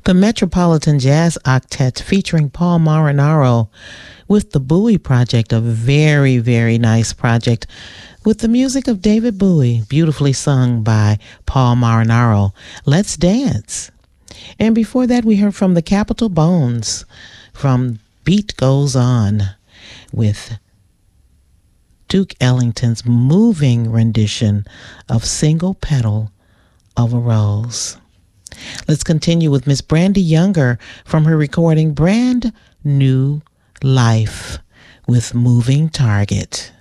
The Metropolitan Jazz Octet featuring Paul Marinaro with the Bowie Project, a very, very nice project with the music of David Bowie, beautifully sung by Paul Marinaro. Let's Dance. And before that, we heard from the Capitol Bones from Beat Goes On with Duke Ellington's moving rendition of Single Petal of a Rose. Let's continue with Miss Brandy Younger from her recording Brand New Life with Moving Target.